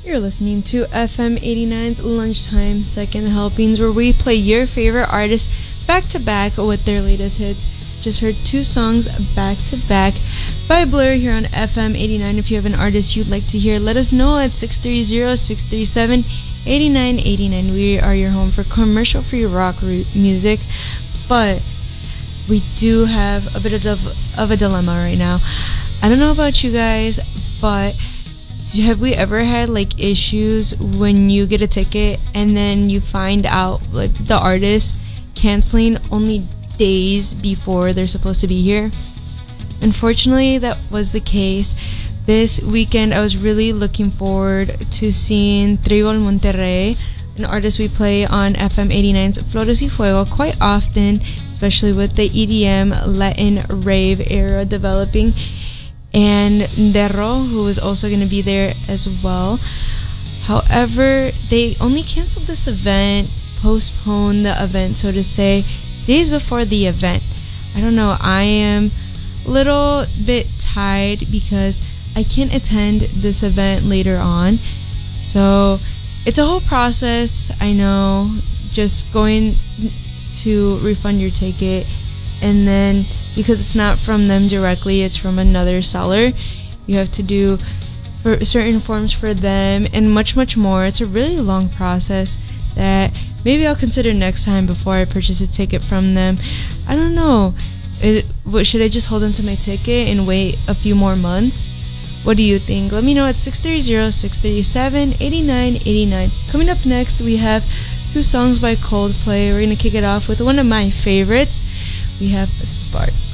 You're listening to FM 89's Lunchtime Second Helpings, where we play your favorite artists back to back with their latest hits. Just heard two songs back to back by Blur here on FM 89. If you have an artist you'd like to hear, let us know at 630-637-8989. We are your home for commercial-free rock music, but we do have a bit of a dilemma right now. I don't know about you guys, but have we ever had like issues when you get a ticket and then you find out like the artist canceling only days before they're supposed to be here? Unfortunately, that was the case. This weekend I was really looking forward to seeing Trigo El Monterrey, an artist we play on FM 89's Flores y Fuego quite often, especially with the EDM Latin rave era developing, and Derro, who is also going to be there as well. However, they only canceled this event, postponed the event, so to say, days before the event. I don't know, I am a little bit tired because I can't attend this event later on. So it's a whole process, I know, just going to refund your ticket, and then because it's not from them directly, it's from another seller, you have to do for certain forms for them and much more. It's a really long process that maybe I'll consider next time before I purchase a ticket from them. I don't know, should I just hold on to my ticket and wait a few more months? What do you think? Let me know at 630-637-8989. Coming up next, we have two songs by Coldplay. We're gonna kick it off with one of my favorites. We have Spark.